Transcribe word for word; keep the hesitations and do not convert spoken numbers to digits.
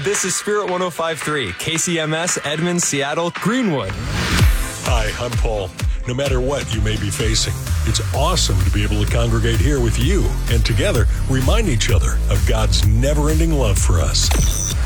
This is Spirit one oh five point three, K C M S, Edmonds, Seattle, Greenwood. Hi, I'm Paul. No matter what you may be facing, it's awesome to be able to congregate here with you and together remind each other of God's never-ending love for us.